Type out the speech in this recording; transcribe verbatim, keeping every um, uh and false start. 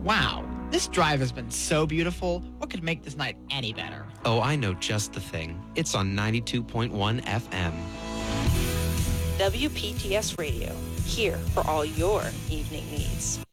Wow, this drive has been so beautiful. What could make this night any better? Oh, I know just the thing. It's on ninety-two point one F M. W P T S Radio, here for all your evening needs.